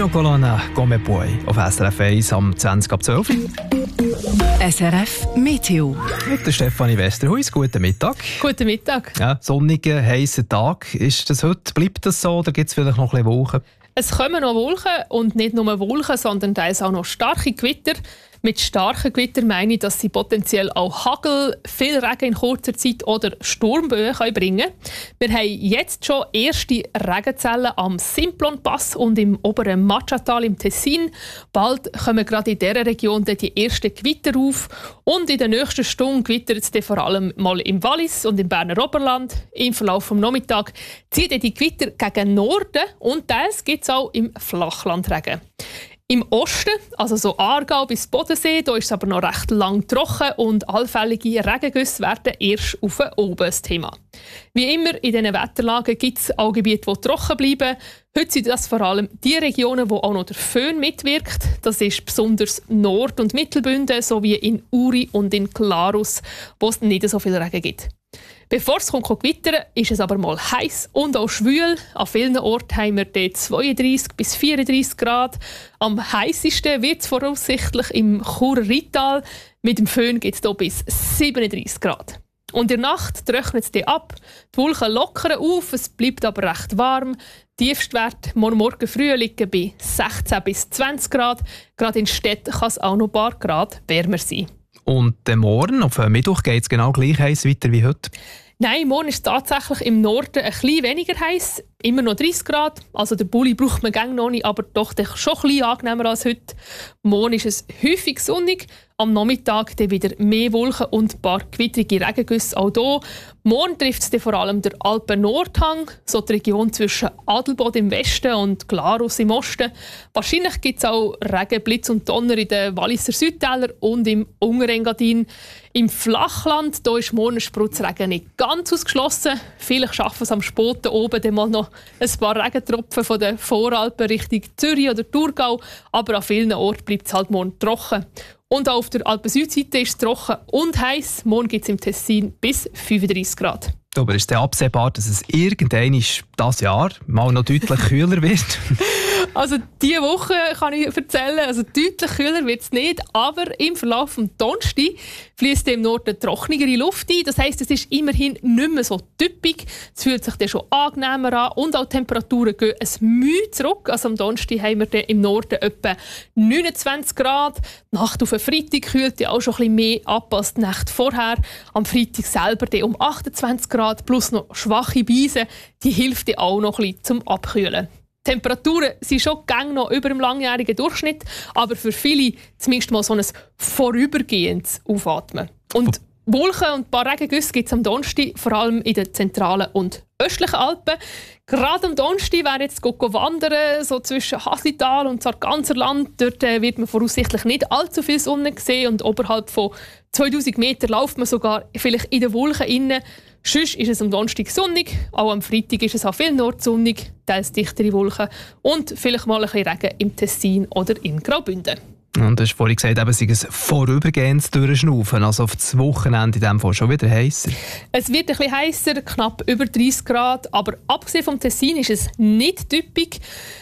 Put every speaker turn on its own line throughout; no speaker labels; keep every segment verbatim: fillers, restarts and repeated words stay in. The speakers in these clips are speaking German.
Colonna «Come puoi» auf S R F eins am zwanzig ab zwölf.
S R F Meteo.
Mit der Stefanie Westerhuis. Guten Mittag.
Guten Mittag.
Ja, sonniger, heißer Tag. Ist das heute? Bleibt das so oder gibt es vielleicht noch ein bisschen Wolken?
Es kommen noch Wolken und nicht nur Wolken, sondern teils auch noch starke Gewitter. Mit starken Gewitter meine ich, dass sie potenziell auch Hagel, viel Regen in kurzer Zeit oder Sturmböen bringen können. Wir haben jetzt schon erste Regenzellen am Simplon-Pass und im oberen Matschatal im Tessin. Bald kommen gerade in dieser Region die ersten Gewitter auf. Und in der nächsten Stunde gewittert es vor allem mal im Wallis und im Berner Oberland. Im Verlauf des Nachmittags ziehen die Gewitter gegen Norden und teils gibt es auch im Flachland Regen. Im Osten, also so Aargau bis Bodensee, da ist es aber noch recht lang trocken und allfällige Regengüsse werden erst auf oben das Thema. Wie immer in diesen Wetterlagen gibt es auch Gebiete, die trocken bleiben. Heute sind das vor allem die Regionen, wo auch noch der Föhn mitwirkt. Das ist besonders Nord- und Mittelbünden sowie in Uri und in Glarus, wo es nicht so viel Regen gibt. Bevor es kommt, gewittern, ist es aber mal heiß und auch schwül. An vielen Orten haben wir dort zweiunddreissig bis vierunddreissig Grad. Am heißesten wird es voraussichtlich im Churer Rital. Mit dem Föhn geht es hier bis siebenunddreissig Grad. Und in der Nacht trocknet es ab. Die Wolken lockern auf, es bleibt aber recht warm. Tiefstwerte morgen Morgen früh liegen bei sechzehn bis zwanzig Grad. Gerade in Städten kann es auch noch ein paar Grad wärmer sein.
Und der Morgen, auf Mittwoch, geht es genau gleich heiß weiter wie heute?
Nein, morgen ist es tatsächlich im Norden ein bisschen weniger heiß, immer noch dreißig Grad. Also der Pulli braucht man gerne noch nicht, aber doch schon ein bisschen angenehmer als heute. Morgen ist es häufig sonnig, am Nachmittag dann wieder mehr Wolken und ein paar gewittrige Regengüsse auch hier. Morgen trifft es vor allem der Alpen-Nordhang, so die Region zwischen Adelboden im Westen und Glarus im Osten. Wahrscheinlich gibt es auch Regen, Blitz und Donner in den Walliser Südtälern und im Unterengadin. Im Flachland da ist morgen Spritzregen nicht ganz ausgeschlossen. Vielleicht schaffen es am Spoten oben dann mal noch ein paar Regentropfen von den Voralpen Richtung Zürich oder Thurgau. Aber an vielen Orten bleibt es halt morgen trocken. Und auch auf der Alpen-Südseite ist es trocken und heiß. Morgen gibt es im Tessin bis fünfunddreissig Grad.
Aber ist es absehbar, dass es irgendwann dieses Jahr mal noch deutlich kühler wird?
Also diese Woche kann ich erzählen, also deutlich kühler wird es nicht, aber im Verlauf des Donnerstag fließt im Norden trockenere Luft ein. Das heisst, es ist immerhin nicht mehr so typisch. Es fühlt sich dann schon angenehmer an und auch die Temperaturen gehen ein Mühe zurück. Also am Donnerstag haben wir dann im Norden etwa neunundzwanzig Grad. Die Nacht auf den Freitag kühlt ja auch schon ein bisschen mehr ab als die Nacht vorher. Am Freitag selber dann um achtundzwanzig Grad plus noch schwache Beise. Die hilft dann auch noch ein bisschen zum Abkühlen. Die Temperaturen sind schon gäng noch über dem langjährigen Durchschnitt, aber für viele zumindest mal so ein vorübergehendes Aufatmen. Und Wolken und ein paar Regengüsse gibt es am Donnerstag, vor allem in den zentralen und östlichen Alpen. Gerade am Donnerstag wäre jetzt wandern, so zwischen Haslital und Sarganserland. Dort äh, wird man voraussichtlich nicht allzu viel Sonne sehen und oberhalb von zweitausend Meter läuft man sogar vielleicht in den Wolken innen. Sonst ist es am Donnerstag sonnig, auch am Freitag ist es auch viel nordsonnig, teils dichtere Wolken und vielleicht mal ein bisschen Regen im Tessin oder in Graubünden.
Und du hast vorhin gesagt, eben, sei es vorübergehendes Durchschnaufen, also auf das Wochenende in dem Fall schon wieder heißer.
Es wird ein bisschen heißer, knapp über dreißig Grad, aber abgesehen vom Tessin ist es nicht typisch.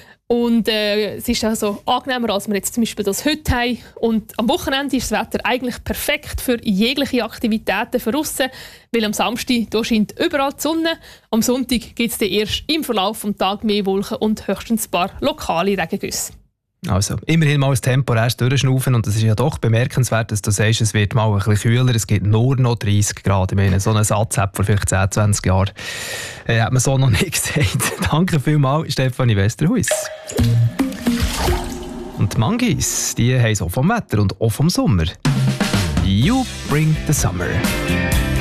Und äh, es ist also angenehmer, als wir jetzt zum Beispiel das heute haben. Und am Wochenende ist das Wetter eigentlich perfekt für jegliche Aktivitäten für draussen, weil am Samstag da scheint überall die Sonne. Am Sonntag gibt es dann erst im Verlauf des Tages mehr Wolken und höchstens ein paar lokale Regengüsse.
Also, immerhin mal ein temporäres Durchschnaufen und es ist ja doch bemerkenswert, dass du sagst, es wird mal ein bisschen kühler, es gibt nur noch dreißig Grad. Ich meine, so einen Satz hat vor vielleicht zehn, zwanzig Jahren äh, hat man so noch nicht gesagt. Danke vielmals, Stefanie Westerhuis. Und die Mangis, die haben es auch vom Wetter und auch vom Sommer. You bring the summer.